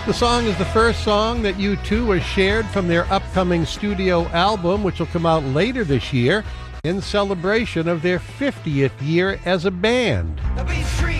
The song is the first song that U2 was shared from their upcoming studio album, which will come out later this year in celebration of their 50th year as a band. I'll be free.